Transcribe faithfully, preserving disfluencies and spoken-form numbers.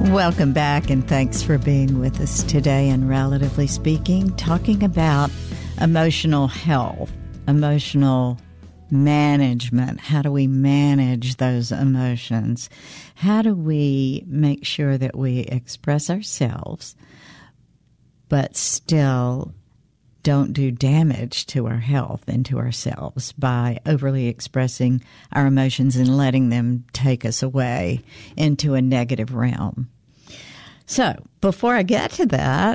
Welcome back, and thanks for being with us today in Relatively Speaking, talking about emotional health, emotional management. How do we manage those emotions? How do we make sure that we express ourselves, but still don't do damage to our health and to ourselves by overly expressing our emotions and letting them take us away into a negative realm? So before I get to that,